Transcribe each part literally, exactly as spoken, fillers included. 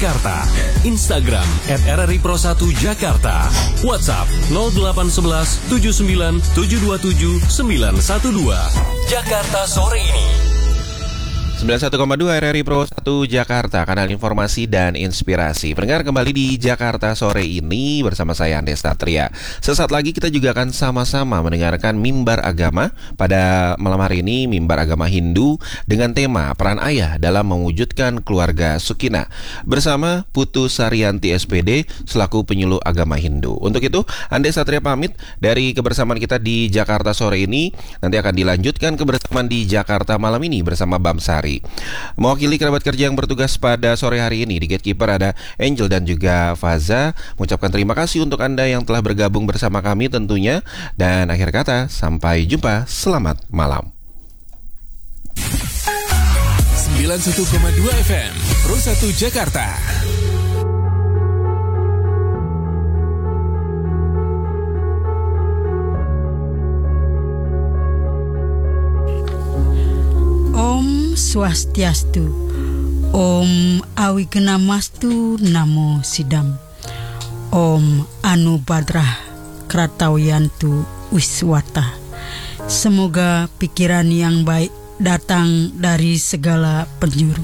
Jakarta, Instagram at R R I Pro satu Jakarta, WhatsApp nol delapan satu satu tujuh sembilan tujuh dua tujuh sembilan satu dua. Jakarta sore ini. sembilan puluh satu koma dua R R I Pro satu Jakarta, kanal informasi dan inspirasi. Pendengar, kembali di Jakarta sore ini bersama saya Andes Satria. Sesaat lagi kita juga akan sama-sama mendengarkan mimbar agama. Pada malam hari ini mimbar agama Hindu dengan tema peran ayah dalam mewujudkan keluarga Sukinah bersama Putu Saryanti S P D selaku penyuluh agama Hindu. Untuk itu Andes Satria pamit dari kebersamaan kita di Jakarta sore ini. Nanti akan dilanjutkan kebersamaan di Jakarta malam ini bersama Bamsari. Mewakili kerabat kerja yang bertugas pada sore hari ini, di Gatekeeper ada Angel dan juga Faza. Mengucapkan terima kasih untuk Anda yang telah bergabung bersama kami tentunya. Dan akhir kata, sampai jumpa, selamat malam. sembilan puluh satu koma dua F M Pro satu Jakarta. Om Swastiastu, Om Awigenamastu Namo Sidam, Om Anubadrah Kratawiyantu Wiswata. Semoga pikiran yang baik datang dari segala penjuru.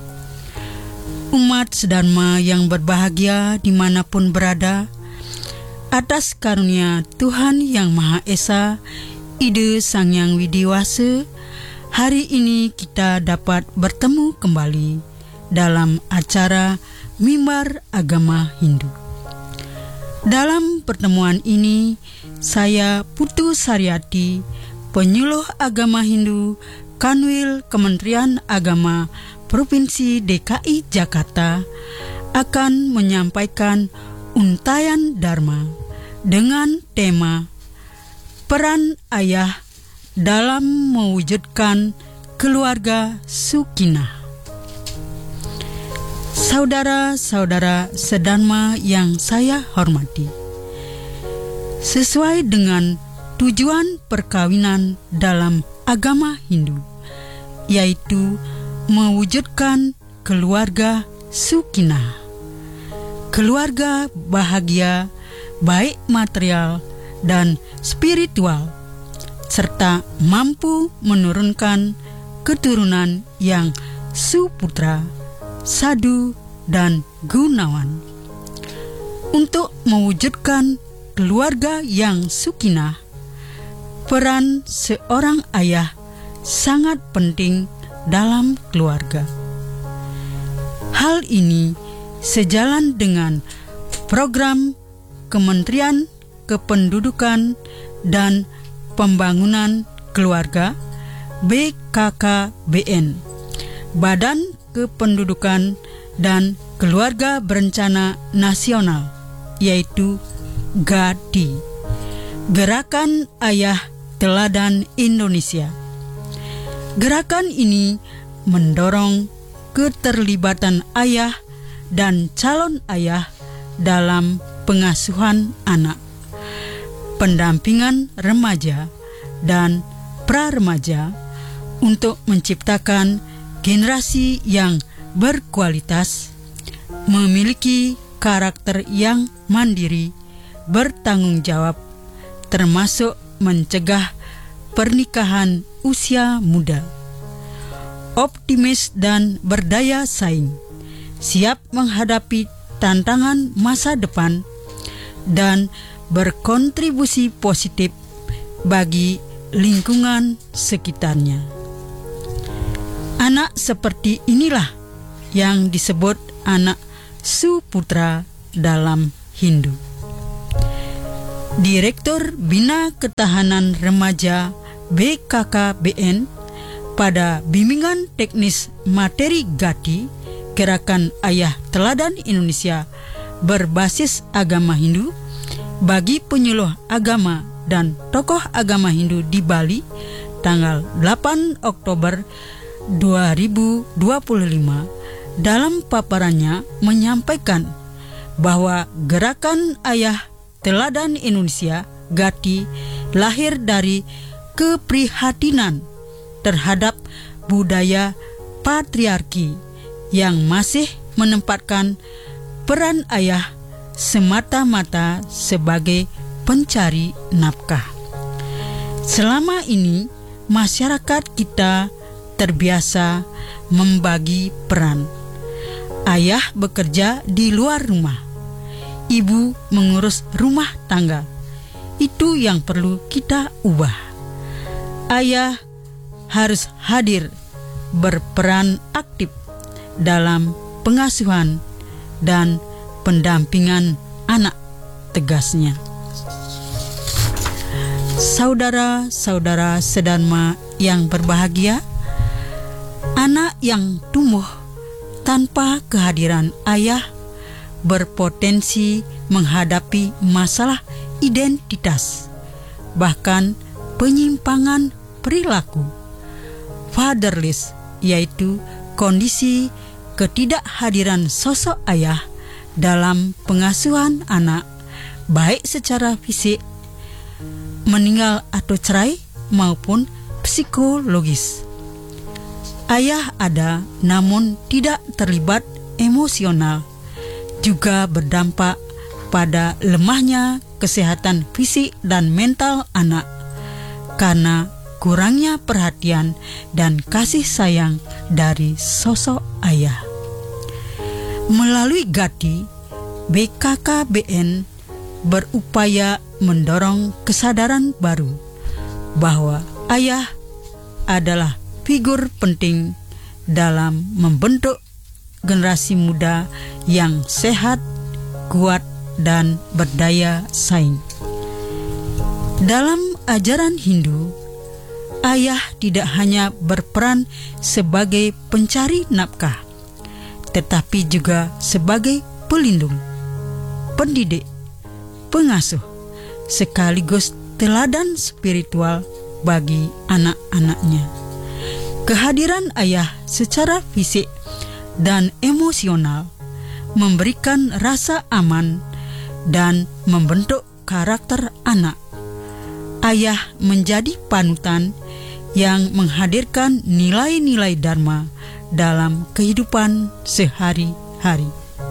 Umat sedharma yang berbahagia dimanapun berada, atas karunia Tuhan Yang Maha Esa, Ide Sang Yang Widiwasa, hari ini kita dapat bertemu kembali dalam acara Mimbar Agama Hindu. Dalam pertemuan ini, saya Putu Saryanti, penyuluh agama Hindu, Kanwil Kementerian Agama Provinsi D K I Jakarta, akan menyampaikan untayan Dharma dengan tema peran ayah dalam mewujudkan keluarga Sukinah. Saudara-saudara sedharma yang saya hormati, sesuai dengan tujuan perkawinan dalam agama Hindu, yaitu mewujudkan keluarga Sukinah, keluarga bahagia baik material dan spiritual, serta mampu menurunkan keturunan yang suputra, sadu, dan gunawan. Untuk mewujudkan keluarga yang sukinah, peran seorang ayah sangat penting dalam keluarga. Hal ini sejalan dengan program Kementerian Kependudukan dan Pembangunan Keluarga B K K B N, Badan Kependudukan dan Keluarga Berencana Nasional, yaitu G A D I, Gerakan Ayah Teladan Indonesia. Gerakan ini mendorong keterlibatan ayah dan calon ayah dalam pengasuhan anak, pendampingan remaja dan pra-remaja untuk menciptakan generasi yang berkualitas, memiliki karakter yang mandiri, bertanggung jawab, termasuk mencegah pernikahan usia muda, optimis dan berdaya saing, siap menghadapi tantangan masa depan, dan berkontribusi positif bagi lingkungan sekitarnya. Anak seperti inilah yang disebut anak suputra dalam Hindu. Direktur Bina Ketahanan Remaja B K K B N pada Bimbingan Teknis Materi G A D I, Gerakan Ayah Teladan Indonesia berbasis agama Hindu, bagi penyuluh agama dan tokoh agama Hindu di Bali tanggal delapan Oktober dua ribu dua puluh lima, dalam paparannya menyampaikan bahwa Gerakan Ayah Teladan Indonesia G A D I lahir dari keprihatinan terhadap budaya patriarki yang masih menempatkan peran ayah semata-mata sebagai pencari nafkah. Selama ini masyarakat kita terbiasa membagi peran. Ayah bekerja di luar rumah, ibu mengurus rumah tangga. Itu yang perlu kita ubah. Ayah harus hadir berperan aktif dalam pengasuhan dan pendampingan anak, tegasnya. Saudara-saudara sedharma yang berbahagia, anak yang tumbuh tanpa kehadiran ayah berpotensi menghadapi masalah identitas, bahkan penyimpangan perilaku. Fatherless, yaitu kondisi ketidakhadiran sosok ayah dalam pengasuhan anak, baik secara fisik, meninggal atau cerai, maupun psikologis. Ayah ada namun tidak terlibat emosional, juga berdampak pada lemahnya kesehatan fisik dan mental anak karena kurangnya perhatian dan kasih sayang dari sosok ayah. Melalui Gati, B K K B N berupaya mendorong kesadaran baru bahwa ayah adalah figur penting dalam membentuk generasi muda yang sehat, kuat, dan berdaya saing. Dalam ajaran Hindu, ayah tidak hanya berperan sebagai pencari nafkah, tetapi juga sebagai pelindung, pendidik, pengasuh, sekaligus teladan spiritual bagi anak-anaknya. Kehadiran ayah secara fisik dan emosional memberikan rasa aman dan membentuk karakter anak. Ayah menjadi panutan yang menghadirkan nilai-nilai dharma dalam kehidupan sehari-hari.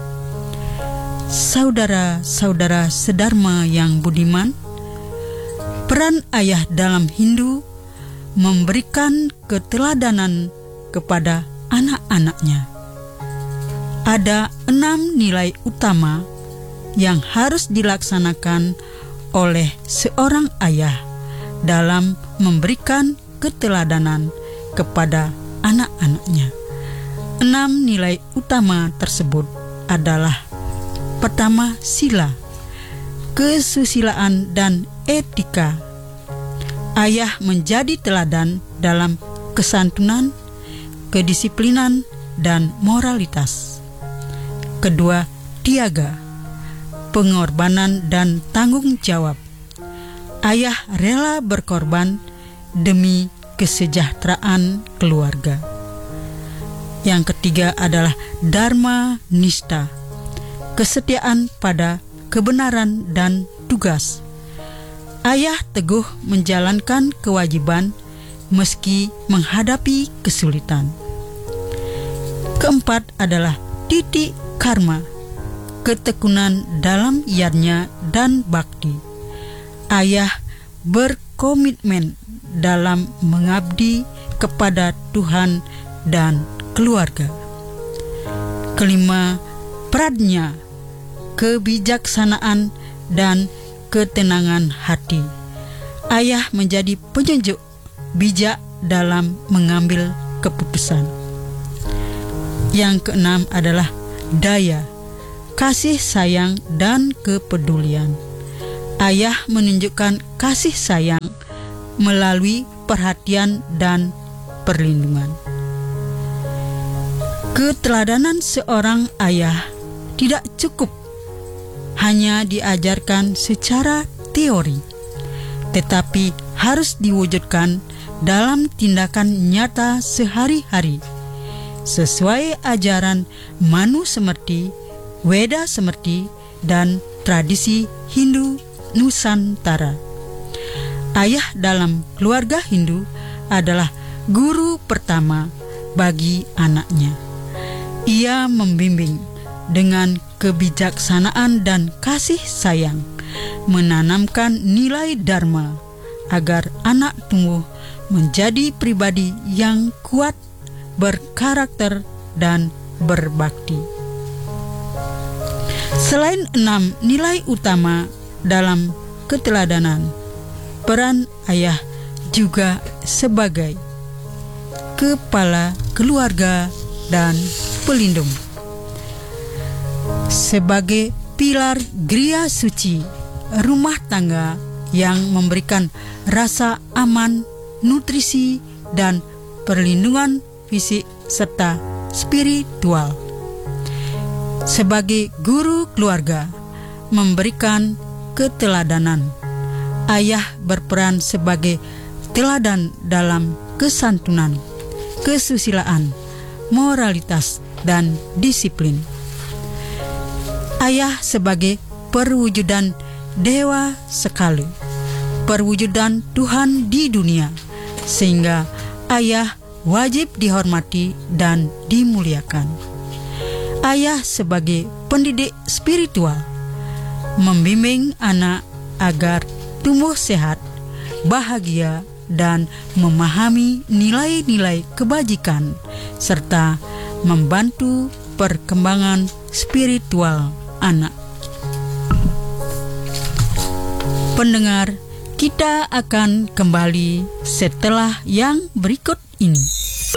Saudara-saudara sedharma yang budiman, peran ayah dalam Hindu memberikan keteladanan kepada anak-anaknya. Ada enam nilai utama yang harus dilaksanakan oleh seorang ayah dalam memberikan keteladanan kepada anak-anaknya. Enam nilai utama tersebut adalah: pertama, sila, kesusilaan dan etika. Ayah menjadi teladan dalam kesantunan, kedisiplinan, dan moralitas. Kedua, tiaga, pengorbanan dan tanggung jawab. Ayah rela berkorban demi kesejahteraan keluarga. Yang ketiga adalah dharma nista, kesetiaan pada kebenaran dan tugas. Ayah teguh menjalankan kewajiban meski menghadapi kesulitan. Keempat adalah titik karma, ketekunan dalam yadnya dan bakti. Ayah berkomitmen dalam mengabdi kepada Tuhan dan keluarga. Kelima, pradnya, kebijaksanaan dan ketenangan hati. Ayah menjadi penyejuk, bijak dalam mengambil keputusan. Yang keenam adalah daya, kasih sayang dan kepedulian. Ayah menunjukkan kasih sayang melalui perhatian dan perlindungan. Keteladanan seorang ayah tidak cukup hanya diajarkan secara teori, tetapi harus diwujudkan dalam tindakan nyata sehari-hari, sesuai ajaran Manu Semerti, Weda Semerti, dan tradisi Hindu Nusantara. Ayah dalam keluarga Hindu adalah guru pertama bagi anaknya. Ia membimbing dengan kebijaksanaan dan kasih sayang, menanamkan nilai dharma agar anak tumbuh menjadi pribadi yang kuat, berkarakter, dan berbakti. Selain enam nilai utama dalam keteladanan, peran ayah juga sebagai kepala keluarga dan pelindung. Sebagai pilar griya suci rumah tangga yang memberikan rasa aman, nutrisi, dan perlindungan fisik serta spiritual. Sebagai guru keluarga, memberikan keteladanan. Ayah berperan sebagai teladan dalam kesantunan, kesusilaan, moralitas, dan disiplin. Ayah sebagai perwujudan dewa sekali, perwujudan Tuhan di dunia, sehingga ayah wajib dihormati dan dimuliakan. Ayah sebagai pendidik spiritual, membimbing anak agar tumbuh sehat, bahagia, dan memahami nilai-nilai kebajikan, serta membantu perkembangan spiritual anak. Pendengar, kita akan kembali setelah yang berikut ini.